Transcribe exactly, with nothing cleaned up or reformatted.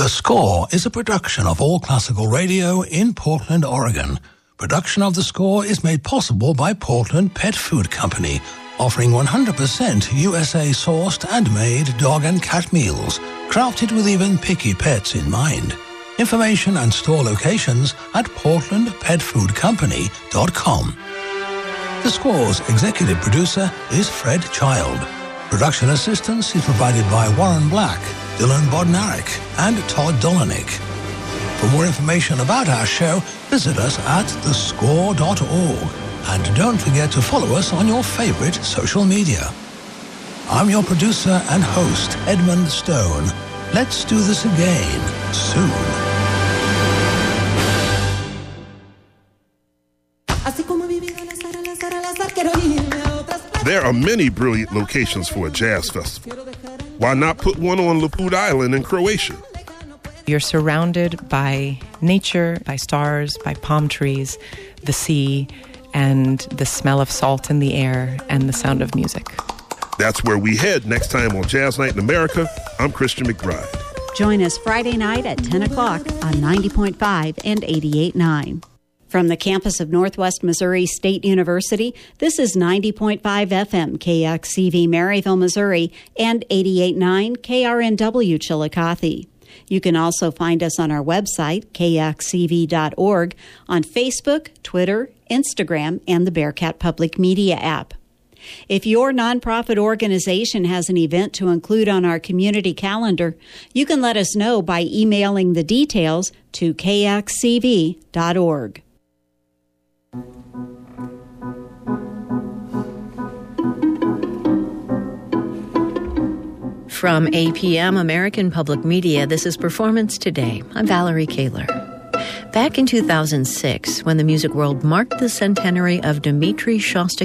The Score is a production of All Classical Radio in Portland, Oregon. Production of The Score is made possible by Portland Pet Food Company, offering one hundred percent U S A-sourced and made dog and cat meals, crafted with even picky pets in mind. Information and store locations at portland pet food company dot com. The Score's executive producer is Fred Child. Production assistance is provided by Warren Black, Dylan Bodnarik, and Todd Dolanik. For more information about our show, visit us at the score dot org. And don't forget to follow us on your favorite social media. I'm your producer and host, Edmund Stone. Let's do this again soon. There are many brilliant locations for a jazz festival. Why not put one on Laput Island in Croatia? You're surrounded by nature, by stars, by palm trees, the sea, and the smell of salt in the air and the sound of music. That's where we head next time on Jazz Night in America. I'm Christian McBride. Join us Friday night at ten o'clock on ninety point five and eighty-eight point nine. From the campus of Northwest Missouri State University, this is ninety point five F M K X C V Maryville, Missouri, and eighty-eight point nine K R N W Chillicothe. You can also find us on our website, K X C V dot org, on Facebook, Twitter, Instagram, and the Bearcat Public Media app. If your nonprofit organization has an event to include on our community calendar, you can let us know by emailing the details to K X C V dot org. From A P M American Public Media, this is Performance Today. I'm Valerie Kaler. Back in two thousand six, when the music world marked the centenary of Dmitri Shostakovich,